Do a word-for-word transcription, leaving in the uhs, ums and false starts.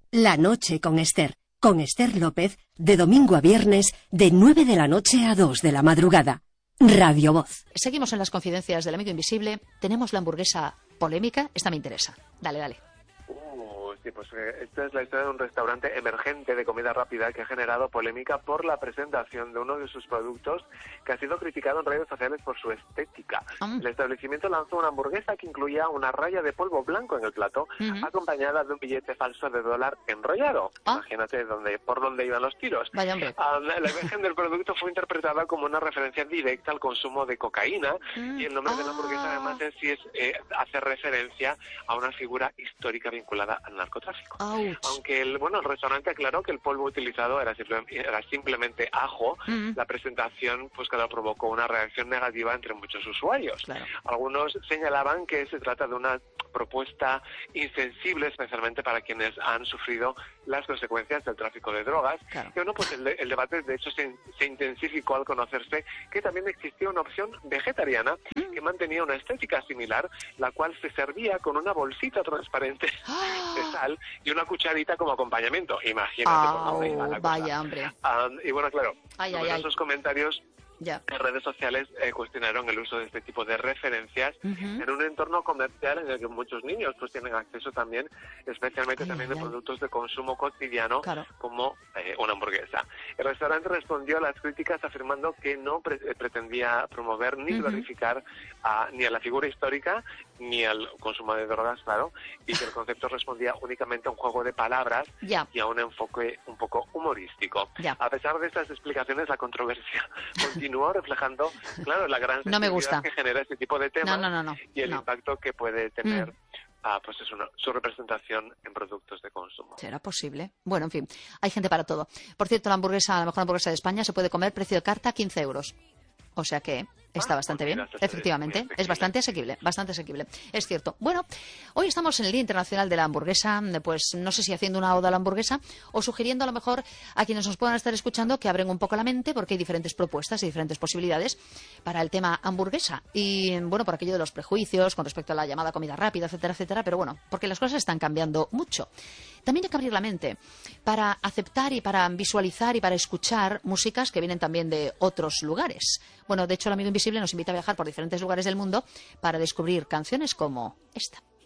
La noche con Esther, con Esther López, de domingo a viernes, de nueve de la noche a dos de la madrugada. Radio Voz. Seguimos en las confidencias del amigo invisible. Tenemos la hamburguesa polémica. Esta me interesa. Dale, dale. Sí, pues eh, esta es la historia de un restaurante emergente de comida rápida que ha generado polémica por la presentación de uno de sus productos que ha sido criticado en redes sociales por su estética. Mm. El establecimiento lanzó una hamburguesa que incluía una raya de polvo blanco en el plato, mm-hmm. acompañada de un billete falso de dólar enrollado. ¿Ah? Imagínate dónde, por dónde iban los tiros. Vaya hombre. Um, la imagen del producto fue interpretada como una referencia directa al consumo de cocaína mm. y el nombre ah. de la hamburguesa además en sí es, eh, hace referencia a una figura histórica vinculada al narcotráfico. Ouch. Aunque el bueno el restaurante aclaró que el polvo utilizado era, simple, era simplemente ajo, mm. la presentación pues claro provocó una reacción negativa entre muchos usuarios. Claro. Algunos señalaban que se trata de una propuesta insensible, especialmente para quienes han sufrido las consecuencias del tráfico de drogas. Claro. Y bueno, pues el, el debate de hecho se, se intensificó al conocerse que también existía una opción vegetariana mm. que mantenía una estética similar, la cual se servía con una bolsita transparente ¡Ah! de sal y una cucharita como acompañamiento. Imagínate por dónde iba la cosa. Vaya, hombre. Um, y bueno, claro, ay, en esos comentarios Ya. en redes sociales eh, cuestionaron el uso de este tipo de referencias uh-huh. en un entorno comercial en el que muchos niños pues tienen acceso también, especialmente ay, también ay, de ay. productos de consumo cotidiano, claro. como eh, una hamburguesa. El restaurante respondió a las críticas afirmando que no pre- pretendía promover ni uh-huh. glorificar a, ni a la figura histórica ni al consumo de drogas, claro, y que el concepto respondía únicamente a un juego de palabras ya. y a un enfoque un poco humorístico. Ya. A pesar de estas explicaciones, la controversia continuó reflejando, claro, la gran no me gusta. que genera este tipo de temas no, no, no, no. y el no. impacto que puede tener mm. ah, pues es una, su representación en productos de consumo. ¿Será posible? Bueno, en fin, hay gente para todo. Por cierto, la hamburguesa, la mejor hamburguesa de España, se puede comer precio de carta quince euros. O sea que está ah, bastante pues bien, mira, efectivamente, es, es bastante asequible, bastante asequible, es cierto. Bueno, hoy estamos en el Día Internacional de la Hamburguesa, pues no sé si haciendo una oda a la hamburguesa o sugiriendo a lo mejor a quienes nos puedan estar escuchando que abren un poco la mente porque hay diferentes propuestas y diferentes posibilidades para el tema hamburguesa. Y bueno, por aquello de los prejuicios con respecto a la llamada comida rápida, etcétera, etcétera, pero bueno, porque las cosas están cambiando mucho. También hay que abrir la mente para aceptar y para visualizar y para escuchar músicas que vienen también de otros lugares. Bueno, de hecho, el amigo invisible nos invita a viajar por diferentes lugares del mundo para descubrir canciones como esta.